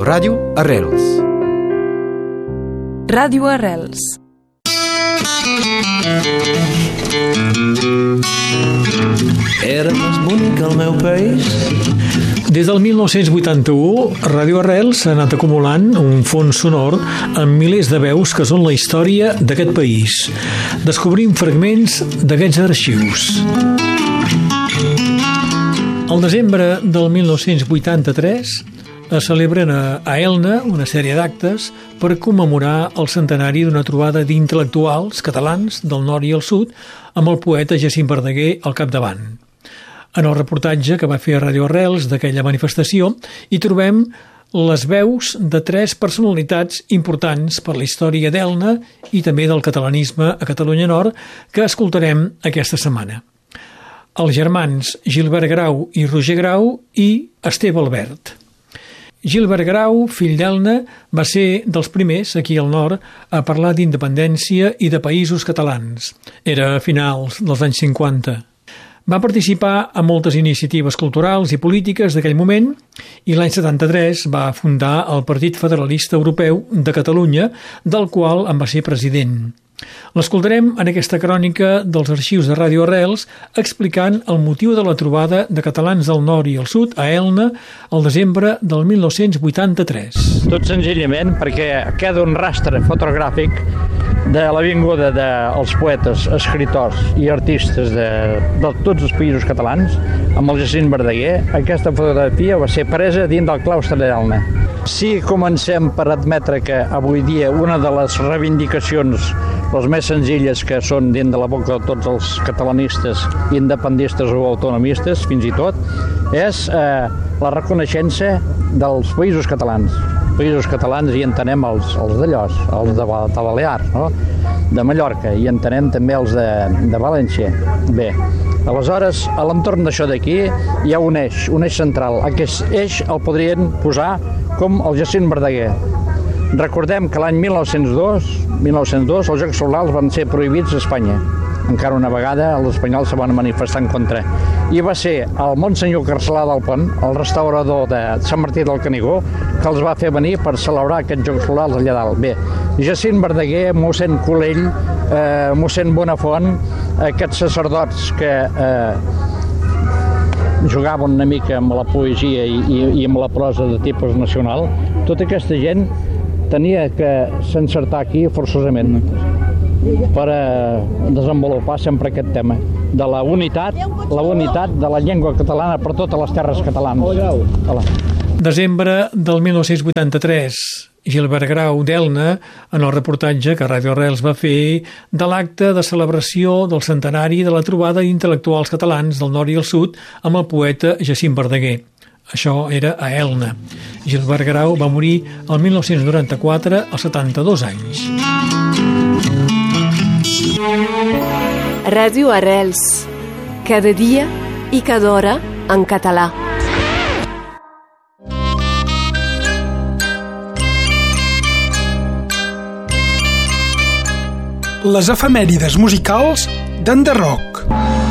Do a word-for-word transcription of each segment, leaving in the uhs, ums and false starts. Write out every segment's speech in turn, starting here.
Ràdio Arrels. Ràdio Arrels. Era més bonic el meu país. Des del mil nou-cents vuitanta-u, Ràdio Arrels ha anat acumulant un fons sonor amb milers de veus que són la història d'aquest país. Descobrim fragments d'aquests arxius. Al desembre del mil nou-cents vuitanta-tres es celebren a Elna una sèrie d'actes per commemorar el centenari d'una trobada d'intel·lectuals catalans del nord i el sud amb el poeta Jacint Verdaguer al capdavant. En el reportatge que va fer a Ràdio Arrels d'aquella manifestació hi trobem les veus de tres personalitats importants per la història d'Elna i també del catalanisme a Catalunya Nord que escoltarem aquesta setmana. Els germans Gilbert Grau i Roger Grau i Esteve Albert. Gilbert Grau, fill d'Elna, va ser dels primers aquí al nord a parlar d'independència i de països catalans. Era a finals dels anys cinquanta. Va participar en moltes iniciatives culturals i polítiques d'aquell moment i l'any setanta-tres va fundar el Partit Federalista Europeu de Catalunya, del qual en va ser president. L'escoltarem en aquesta crònica dels arxius de Ràdio Arrels explicant el motiu de la trobada de catalans del nord i el sud a Elna el desembre del mil nou-cents vuitanta-tres. Tot senzillament perquè queda un rastre fotogràfic de l'avinguda dels poetes, escriptors i artistes de, de tots els països catalans amb el Jacint Verdaguer. Aquesta fotografia va ser presa dins del claustre d'Elna. Si comencem per admetre que avui dia una de les reivindicacions les més senzilles que són dins de la boca de tots els catalanistes, independistes o autonomistes, fins i tot, és eh, la reconeixença dels països catalans. Països catalans hi entenem els, els d'Allòs, els de, de Balears, no? De Mallorca, i entenem també els de, de València. Bé, aleshores, a l'entorn d'això d'aquí hi ha un eix, un eix central. Aquest eix el podrien posar com el Jacint Verdaguer. Recordem que l'any mil nou-cents dos, mil nou-cents dos els Jocs Florals van ser prohibits a Espanya. Encara una vegada els espanyols se van manifestar en contra. I va ser el Monsenyor Carcelà del Pont, el restaurador de Sant Martí del Canigó, que els va fer venir per celebrar aquests Jocs Florals allà dalt. Bé, Jacint Verdaguer, mossèn Colell, eh, mossèn Bonafont, aquests sacerdots que eh, jugaven una mica amb la poesia i, i, i amb la prosa de tipus nacional, tota aquesta gent tenia que s'encertar aquí forçosament per a desenvolupar sempre aquest tema de la unitat, la unitat de la llengua catalana per totes les terres catalanes. Hola. Desembre del mil nou-cents vuitanta-tres, Gilbert Grau d'Elna, en el reportatge que Ràdio Arrels va fer de l'acte de celebració del centenari de la trobada d'intel·lectuals catalans del nord i el sud amb el poeta Jacint Verdaguer. Això era a Elna. Gilbert Grau va morir el mil nou-cents noranta-quatre als setanta-dos anys. Ràdio Arrels. Cada dia i cada hora en català. Les efemèrides musicals d'Enderroc.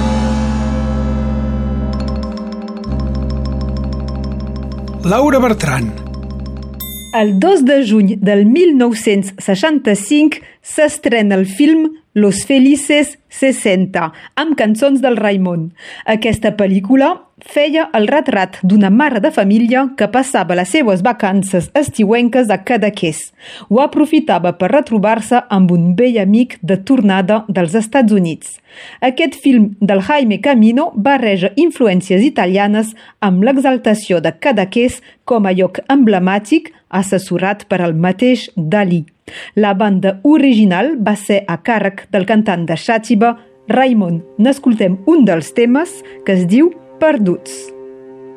Laura Bertran. El dos de juny del mil nou-cents seixanta-cinc s'estrena el film Los Felices seixanta, amb cançons del Raimon. Aquesta pel·lícula feia el retrat d'una mare de família que passava les seues vacances estiuenques a Cadaqués. Ho aprofitava per retrobar-se amb un vell amic de tornada dels Estats Units. Aquest film del Jaime Camino barreja influències italianes amb l'exaltació de Cadaqués com a lloc emblemàtic assessorat per al mateix Dalí. La banda original va ser a càrrec del cantant de Xàtiva, Raimon. N'escoltem un dels temes que es diu Perduts.